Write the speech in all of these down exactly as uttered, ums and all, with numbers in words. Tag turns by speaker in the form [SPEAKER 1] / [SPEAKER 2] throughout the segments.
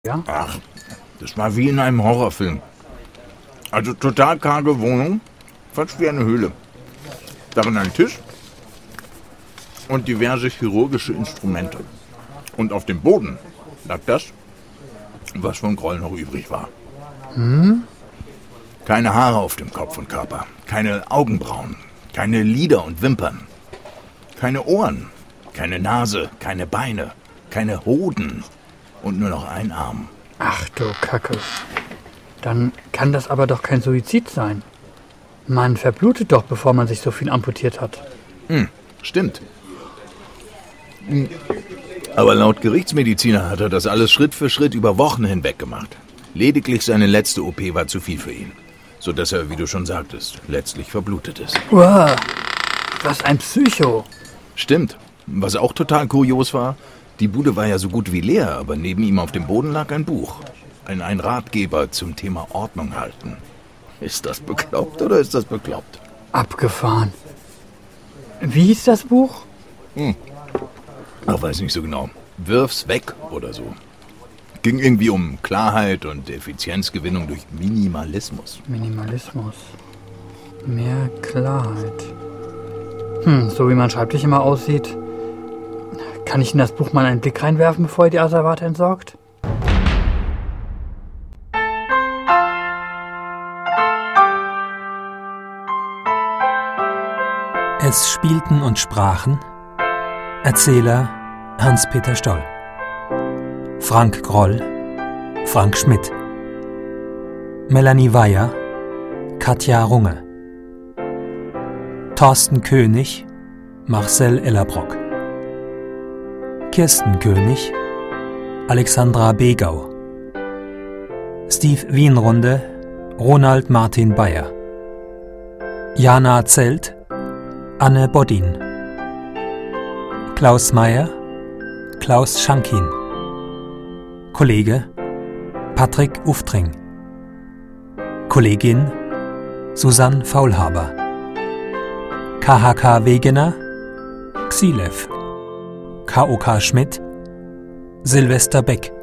[SPEAKER 1] Ja?
[SPEAKER 2] Ach, das war wie in einem Horrorfilm. Also total karge Wohnung, fast wie eine Höhle. Darin ein Tisch und diverse chirurgische Instrumente. Und auf dem Boden lag das, was von Groll noch übrig war.
[SPEAKER 1] Hm?
[SPEAKER 2] Keine Haare auf dem Kopf und Körper, keine Augenbrauen, keine Lider und Wimpern, keine Ohren, keine Nase, keine Beine, keine Hoden und nur noch ein Arm.
[SPEAKER 1] Ach du Kacke. Dann kann das aber doch kein Suizid sein. Man verblutet doch, bevor man sich so viel amputiert hat.
[SPEAKER 2] Hm, stimmt. Hm. Aber laut Gerichtsmediziner hat er das alles Schritt für Schritt über Wochen hinweg gemacht. Lediglich seine letzte O P war zu viel für ihn. Sodass er, wie du schon sagtest, letztlich verblutet ist.
[SPEAKER 1] Uah, was ein Psycho.
[SPEAKER 2] Stimmt. Was auch total kurios war, die Bude war ja so gut wie leer, aber neben ihm auf dem Boden lag ein Buch. Ein, ein Ratgeber zum Thema Ordnung halten. Ist das bekloppt oder ist das bekloppt?
[SPEAKER 1] Abgefahren. Wie hieß das Buch?
[SPEAKER 2] Hm. Ach, weiß nicht so genau. Wirf's weg oder so. Ging irgendwie um Klarheit und Effizienzgewinnung durch Minimalismus.
[SPEAKER 1] Minimalismus. Mehr Klarheit. Hm, so wie mein Schreibtisch immer aussieht. Kann ich in das Buch mal einen Blick reinwerfen, bevor ihr die Asservate entsorgt?
[SPEAKER 3] Es spielten und sprachen Erzähler Hans-Peter Stoll, Frank Groll, Frank Schmidt, Melanie Weyer, Katja Runge, Thorsten König, Marcel Ellerbrock, Kirsten König, Alexandra Begau, Steve Wienrunde, Ronald Martin Bayer, Jana Zelt, Anne Bodin, Klaus Meyer, Klaus Schankin, Kollege Patrick Uftring, Kollegin Susanne Faulhaber, K H K Wegener, Xilev, K O K Schmidt, Silvester Beck,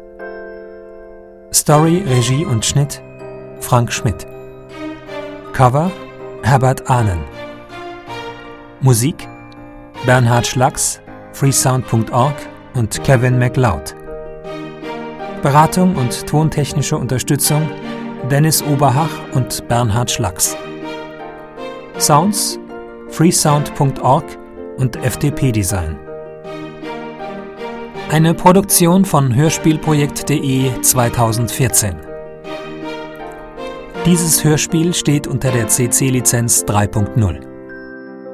[SPEAKER 3] Story, Regie und Schnitt Frank Schmidt, Cover Herbert Ahnen, Musik Bernhard Schlacks, freesound punkt org und Kevin MacLeod. Beratung und tontechnische Unterstützung Dennis Oberhach und Bernhard Schlacks. Sounds freesound punkt org und F D P Design. Eine Produktion von hörspielprojekt punkt de zweitausendvierzehn. Dieses Hörspiel steht unter der C C Lizenz drei punkt null.